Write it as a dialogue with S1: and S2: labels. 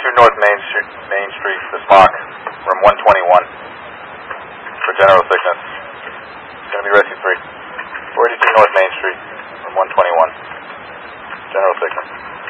S1: North Main Street, the Smock, room 121, for general sickness. It's going to be rescue 3. 482 North Main Street, room 121, general sickness.